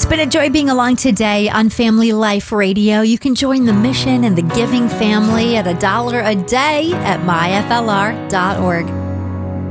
been a joy being along today on Family Life Radio. You can join the mission and the giving family at $1 a day at myflr.org.